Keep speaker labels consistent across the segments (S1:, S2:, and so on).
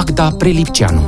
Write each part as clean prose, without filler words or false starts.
S1: Magda Prelipceanu.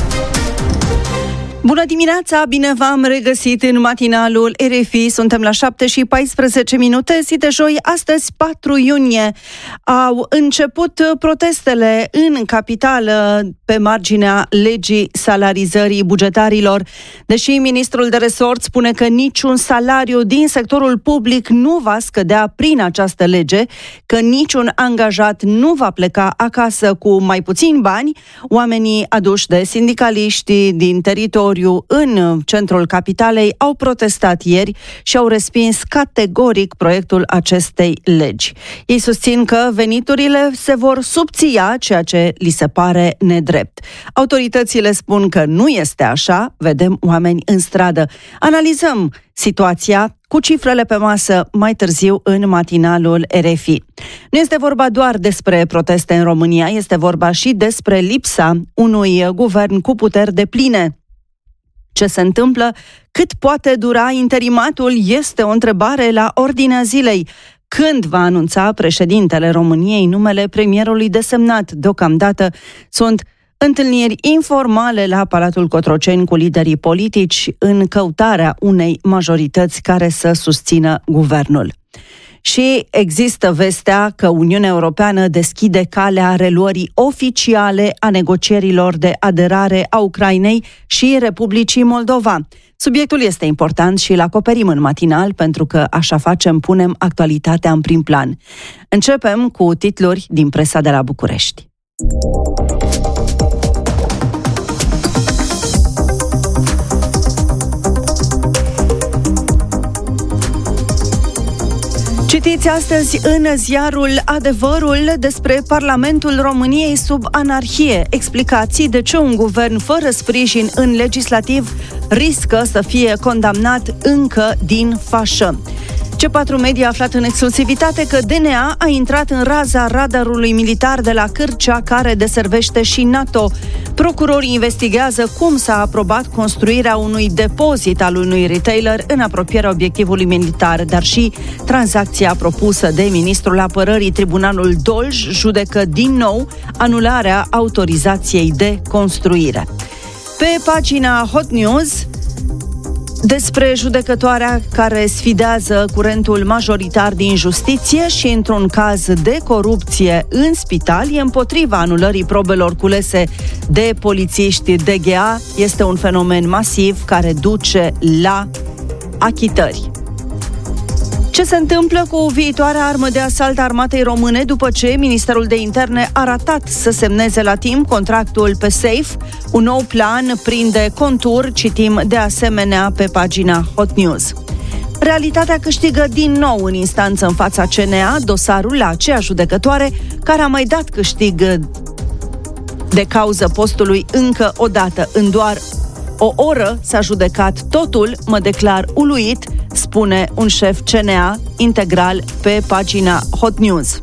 S2: Bună dimineața, bine v-am regăsit în matinalul RFI. Suntem la 7:14, zi de joi, astăzi 4 iunie. Au început protestele în capitală pe marginea legii salarizării bugetarilor. Deși ministrul de resort spune că niciun salariu din sectorul public nu va scădea prin această lege, că niciun angajat nu va pleca acasă cu mai puțini bani, oamenii aduși de sindicaliștii din teritoriu în centrul capitalei au protestat ieri și au respins categoric proiectul acestei legi. Ei susțin că veniturile se vor subția, ceea ce li se pare nedrept. Autoritățile spun că nu este așa, vedem oameni în stradă. Analizăm situația cu cifrele pe masă mai târziu în matinalul RFI. Nu este vorba doar despre proteste în România, este vorba și despre lipsa unui guvern cu puteri depline. Ce se întâmplă? Cât poate dura interimatul? Este o întrebare la ordinea zilei. Când va anunța președintele României numele premierului desemnat? Deocamdată sunt întâlniri informale la Palatul Cotroceni cu liderii politici în căutarea unei majorități care să susțină guvernul. Și există vestea că Uniunea Europeană deschide calea reluării oficiale a negocierilor de aderare a Ucrainei și Republicii Moldova. Subiectul este important și îl acoperim în matinal pentru că așa facem, punem actualitatea în prim plan. Începem cu titluri din presa de la București. Citiți astăzi în ziarul Adevărul despre Parlamentul României sub anarhie. Explicații de ce un guvern fără sprijin în legislativ riscă să fie condamnat încă din fașă. C4 Media a aflat în exclusivitate că DNA a intrat în raza radarului militar de la Cârcea, care deservește și NATO. Procurorii investigează cum s-a aprobat construirea unui depozit al unui retailer în apropierea obiectivului militar, dar și tranzacția propusă de ministrul apărării. Tribunalul Dolj judecă din nou anularea autorizației de construire. Pe pagina Hot News, despre judecătoarea care sfidează curentul majoritar din justiție și, într-un caz de corupție în spital, e împotriva anulării probelor culese de polițiști DGA. Este un fenomen masiv care duce la achitări. Ce se întâmplă cu viitoarea armă de asalt a armatei române după ce Ministerul de Interne a ratat să semneze la timp contractul pe SAFE? Un nou plan prinde contur, citim de asemenea pe pagina Hot News. Realitatea câștigă din nou în instanță în fața CNA dosarul la aceea judecătoare care a mai dat câștig de cauză postului încă o dată. În doar o oră s-a judecat totul, mă declar uluit, spune un șef CNA integral pe pagina Hot News.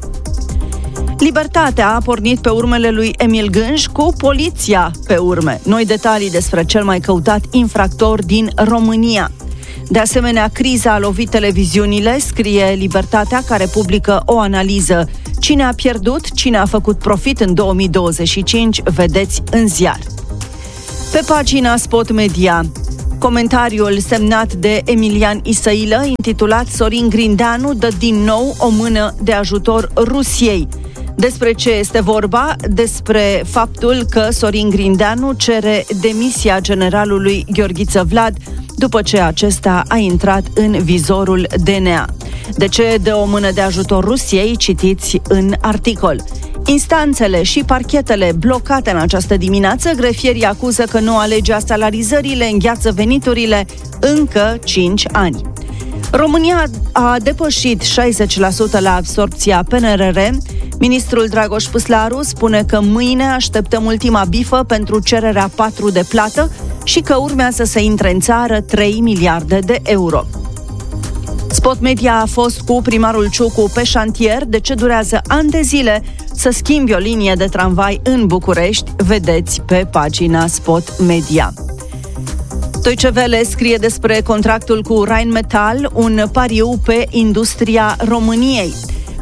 S2: Libertatea a pornit pe urmele lui Emil Gânj cu poliția pe urme. Noi detalii despre cel mai căutat infractor din România. De asemenea, criza a lovit televiziunile, scrie Libertatea, care publică o analiză. Cine a pierdut, cine a făcut profit în 2025, vedeți în ziar. Pe pagina Spot Media, comentariul semnat de Emilian Isăilă, intitulat Sorin Grindeanu dă din nou o mână de ajutor Rusiei. Despre ce este vorba? Despre faptul că Sorin Grindeanu cere demisia generalului Gheorghiță Vlad după ce acesta a intrat în vizorul DNA. De ce dă o mână de ajutor Rusiei? Citiți în articol. Instanțele și parchetele blocate în această dimineață, grefierii acuză că noua lege a salarizării le îngheață veniturile încă 5 ani. România a depășit 60% la absorbția PNRR. Ministrul Dragoș Păslaru spune că mâine așteptăm ultima bifă pentru cererea 4 de plată și că urmează să intre în țară 3 miliarde de euro. Spot Media a fost cu primarul Ciucu pe șantier. De ce durează ani de zile să schimbi o linie de tramvai în București? Vedeți pe pagina Spot Media. Deutsche Welle scrie despre contractul cu Rheinmetall, un pariu pe industria României.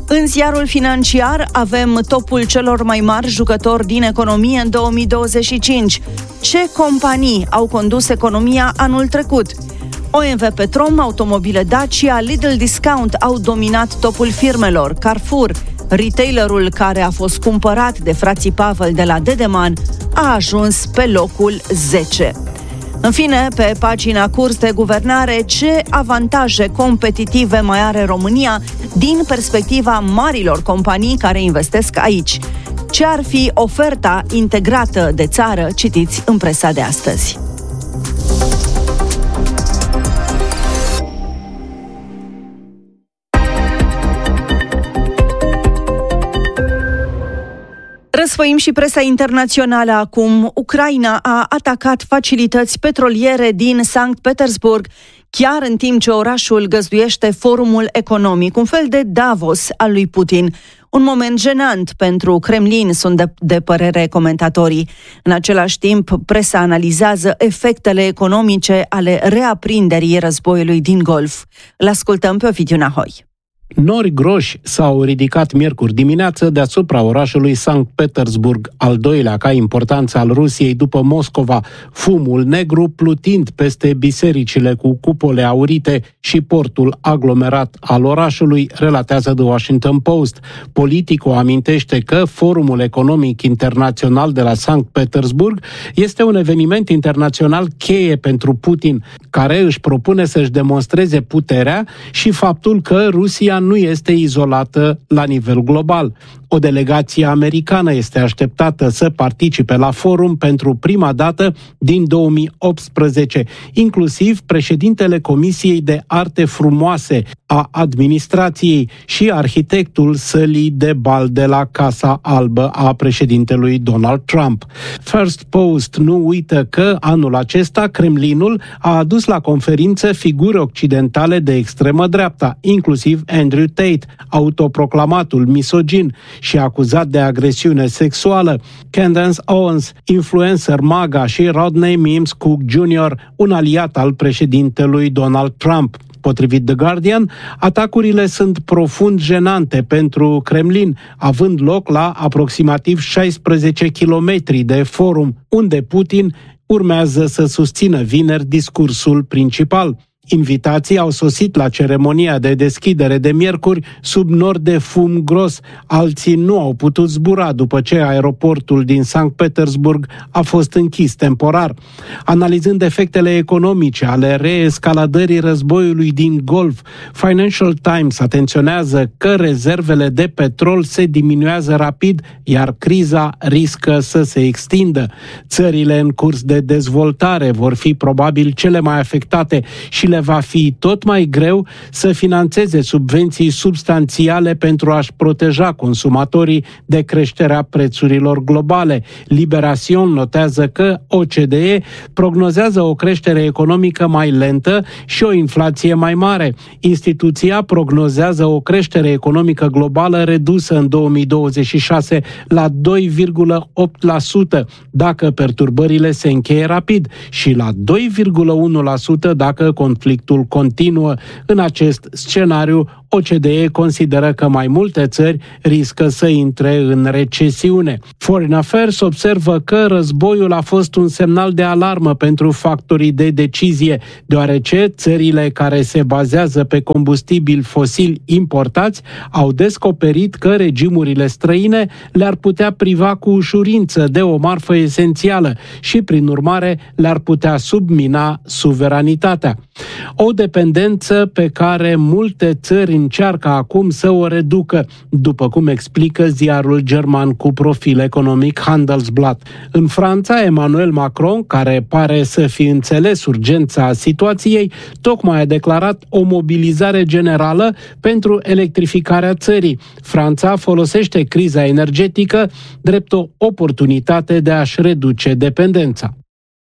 S2: În ziarul financiar avem topul celor mai mari jucători din economie în 2025. Ce companii au condus economia anul trecut? OMV Petrom, automobile Dacia, Lidl Discount au dominat topul firmelor. Carrefour, retailerul care a fost cumpărat de frații Pavel de la Dedeman, a ajuns pe locul 10. În fine, pe pagina Curs de Guvernare, ce avantaje competitive mai are România din perspectiva marilor companii care investesc aici? Ce ar fi oferta integrată de țară? Citiți în presa de astăzi. Răsfăim și presa internațională acum. Ucraina a atacat facilități petroliere din Sankt Petersburg, chiar în timp ce orașul găzduiește forumul economic, un fel de Davos al lui Putin. Un moment jenant pentru Kremlin, sunt de părere comentatorii. În același timp, presa analizează efectele economice ale reaprinderii războiului din Golf. Îl ascultăm pe Ovidiu Nahoi.
S1: Nori groși s-au ridicat miercuri dimineață deasupra orașului Sankt Petersburg, al doilea ca importanță al Rusiei după Moscova, fumul negru plutind peste bisericile cu cupole aurite și portul aglomerat al orașului, relatează The Washington Post. Politicul amintește că Forumul Economic Internațional de la Sankt Petersburg este un eveniment internațional cheie pentru Putin, care își propune să-și demonstreze puterea și faptul că Rusia nu este izolată la nivel global. O delegație americană este așteptată să participe la forum pentru prima dată din 2018, inclusiv președintele Comisiei de Arte Frumoase a administrației și arhitectul sălii de bal de la Casa Albă a președintelui Donald Trump. First Post nu uită că anul acesta Kremlinul a adus la conferință figuri occidentale de extremă dreapta, inclusiv Andrew Tate, autoproclamatul misogin și acuzat de agresiune sexuală, Candace Owens, influencer MAGA, și Rodney Mims Cook Jr., un aliat al președintelui Donald Trump. Potrivit The Guardian, atacurile sunt profund jenante pentru Kremlin, având loc la aproximativ 16 kilometri de forum, unde Putin urmează să susțină vineri discursul principal. Invitații au sosit la ceremonia de deschidere de miercuri sub nori de fum gros. Alții nu au putut zbura după ce aeroportul din Sankt Petersburg a fost închis temporar. Analizând efectele economice ale reescaladării războiului din Golf, Financial Times atenționează că rezervele de petrol se diminuează rapid, iar criza riscă să se extindă. Țările în curs de dezvoltare vor fi probabil cele mai afectate și le va fi tot mai greu să finanțeze subvenții substanțiale pentru a-și proteja consumatorii de creșterea prețurilor globale. Liberation notează că OCDE prognozează o creștere economică mai lentă și o inflație mai mare. Instituția prognozează o creștere economică globală redusă în 2026 la 2,8% dacă perturbările se încheie rapid și la 2,1% dacă conflictul continuă. În acest scenariu, OCDE consideră că mai multe țări riscă să intre în recesiune. Foreign Affairs observă că războiul a fost un semnal de alarmă pentru factorii de decizie, deoarece țările care se bazează pe combustibili fosili importați au descoperit că regimurile străine le-ar putea priva cu ușurință de o marfă esențială și, prin urmare, le-ar putea submina suveranitatea. O dependență pe care multe țări încearcă acum să o reducă, după cum explică ziarul german cu profil economic Handelsblatt. În Franța, Emmanuel Macron, care pare să fi înțeles urgența situației, tocmai a declarat o mobilizare generală pentru electrificarea țării. Franța folosește criza energetică drept o oportunitate de a-și reduce dependența.